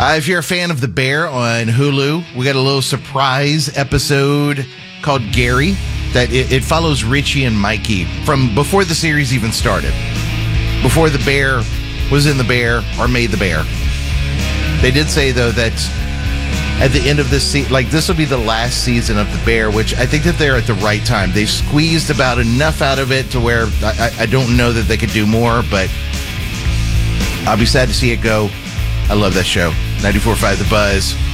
If you're a fan of The Bear on Hulu, we got a little surprise episode called Gary that it follows Richie and Mikey from before the series even started. Before The Bear was in The Bear or made The Bear. They did say, though, that at the end of this season, like this will be the last season of The Bear, which I think that they're at the right time. They've squeezed about enough out of it to where I don't know that they could do more, but I'll be sad to see it go. I love that show. 94.5 The Buzz.